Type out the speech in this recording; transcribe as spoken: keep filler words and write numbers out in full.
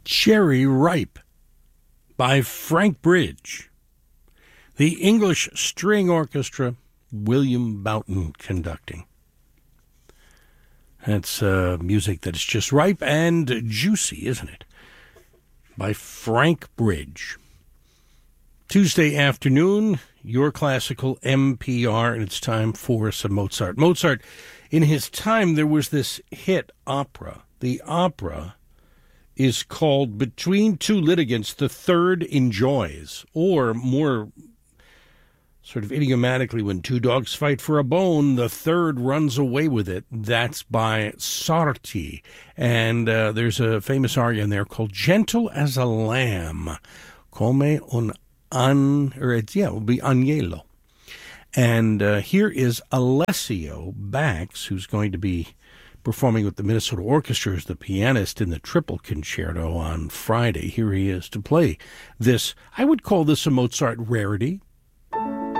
Cherry Ripe by Frank Bridge. The English String Orchestra, William Boughton conducting. That's uh, music that's just ripe and juicy, isn't it? By Frank Bridge. Tuesday afternoon, your classical M P R, and it's time for some Mozart. Mozart, in his time, there was this hit opera. The opera is called Between Two Litigants, the Third Enjoys, or more sort of idiomatically, when two dogs fight for a bone, the third runs away with it. That's by Sarti. And uh, there's a famous aria in there called Gentle as a Lamb, come un an, or it's, yeah, it will be agnello. And uh, here is Alessio Bax, who's going to be performing with the Minnesota Orchestra as the pianist in the Triple Concerto on Friday. Here he is to play this. I would call this a Mozart rarity.